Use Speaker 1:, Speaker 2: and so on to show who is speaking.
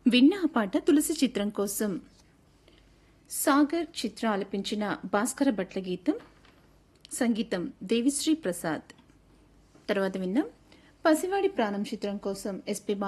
Speaker 1: విన్న ఆ పాట తులసి చిత్రం కోసం సాగర్ చిత్ర ఆలపించిన భాస్కర భట్ల గీతం, సంగీతం దేవిశ్రీ ప్రసాద్. తర్వాత విన్నాం పసివాడి ప్రాణం చిత్రం కోసం ఎస్పి